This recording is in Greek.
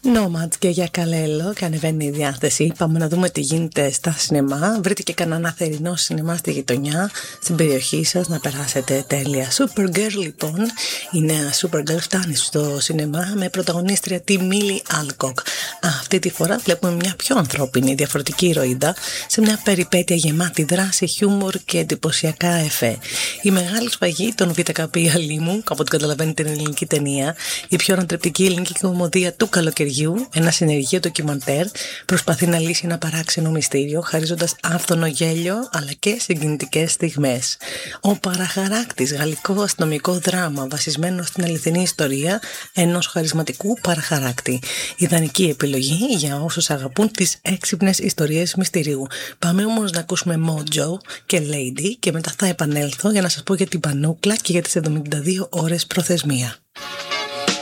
Νόμαντς και για καλέλο και ανεβαίνει η διάθεση. Πάμε να δούμε τι γίνεται στα σινεμά. Βρείτε και κανένα θερινό σινεμά στη γειτονιά, στην περιοχή σας, να περάσετε τέλεια. Supergirl λοιπόν, η νέα Supergirl φτάνει στο σινεμά με πρωταγωνίστρια τη Μίλι Άλκοκ. Αυτή τη φορά βλέπουμε μια πιο ανθρώπινη, διαφορετική ηρωίδα σε μια περιπέτεια γεμάτη δράση, χιούμορ και εντυπωσιακά εφέ. Η μεγάλη σφαγή των ΒΚ Αλήμου, από ό,τι καταλαβαίνετε την ελληνική ταινία, η πιο ανατρεπτική ελληνική κομμωδία του καλοκαιριού, ένα συνεργείο ντοκιμαντέρ, προσπαθεί να λύσει ένα παράξενο μυστήριο, χαρίζοντας άφθονο γέλιο αλλά και συγκινητικές στιγμές. Ο Παραχαράκτης, γαλλικό αστυνομικό δράμα βασισμένο στην αληθινή ιστορία ενός χαρισματικού παραχαράκτη. Ιδανική επιλογή για όσους αγαπούν τις έξυπνες ιστορίες μυστηρίου. Πάμε όμως να ακούσουμε Mojo και Lady και μετά θα επανέλθω για να σας πω για την Πανούκλα και για τις 72 ώρες προθεσμία.